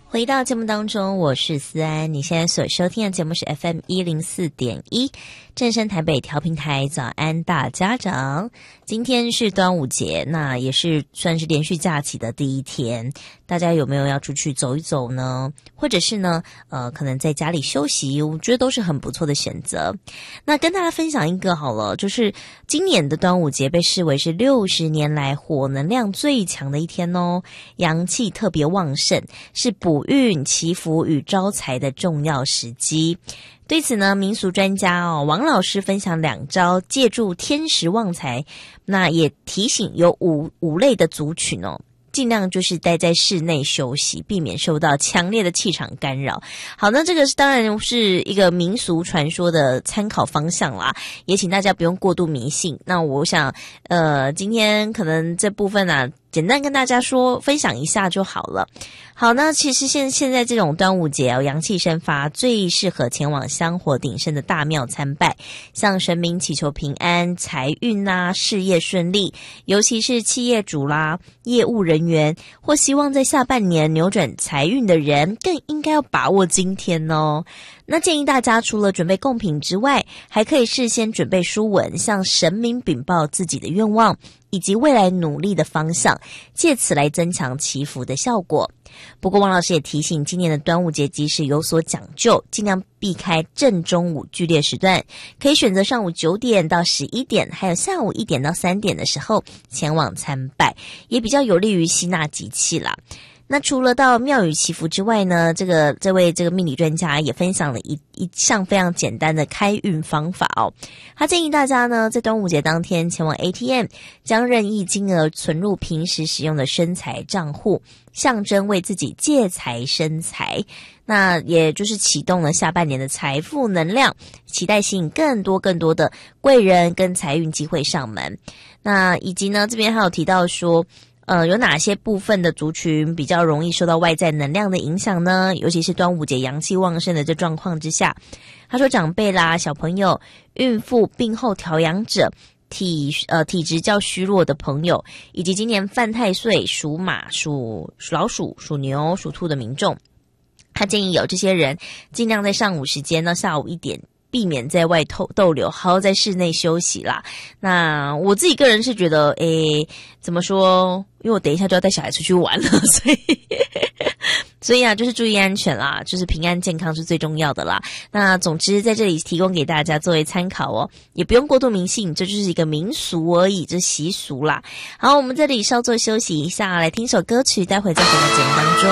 回到节目当中，我是思安。你现在所收听的节目是 FM104.1 正声台北调频台。早安大家长，今天是端午节，那也是算是连续假期的第一天，大家有没有要出去走一走呢？或者是呢可能在家里休息，我觉得都是很不错的选择。那跟大家分享一个好了，就是今年的端午节被视为是60年来火能量最强的一天哦，阳气特别旺盛，是补运、祈福与招财的重要时机。对此呢，民俗专家王老师分享2招借助天时旺财，那也提醒有五类的族群尽量就是待在室内休息，避免受到强烈的气场干扰。好，那这个当然是一个民俗传说的参考方向啦，也请大家不用过度迷信。那我想今天可能这部分简单跟大家分享一下就好了。好，那其实现在这种端午节阳气生发，最适合前往香火鼎盛的大庙参拜，向神明祈求平安、财运事业顺利，尤其是企业主业务人员或希望在下半年扭转财运的人，更应该要把握今天哦。那建议大家除了准备贡品之外，还可以事先准备书文，向神明禀报自己的愿望以及未来努力的方向，借此来增强祈福的效果。不过王老师也提醒，今年的端午节即使有所讲究，尽量避开正中午剧烈时段，可以选择上午9点到11点，还有下午1点到3点的时候前往参拜，也比较有利于吸纳吉气啦。那除了到庙宇祈福之外呢，这位命理专家也分享了一项非常简单的开运方法哦。他建议大家呢，在端午节当天前往 ATM， 将任意金额存入平时使用的生财账户，象征为自己借财生财。那也就是启动了下半年的财富能量，期待吸引更多的贵人跟财运机会上门。那以及呢，这边还有提到说有哪些部分的族群比较容易受到外在能量的影响呢？尤其是端午节阳气旺盛的这状况之下，他说长辈小朋友、孕妇、病后调养者、体质较虚弱的朋友，以及今年犯太岁属马、属老鼠、属牛、属兔的民众，他建议有这些人尽量在上午时间到下午1点避免在外逗留，好好在室内休息啦。那我自己个人是觉得怎么说，因为我等一下就要带小孩出去玩了，所以就是注意安全啦，就是平安健康是最重要的啦。那总之在这里提供给大家作为参考哦，也不用过度迷信，这就是一个民俗而已，这习俗啦。好，我们这里稍作休息一下，来听首歌曲，待会再回到节目当中。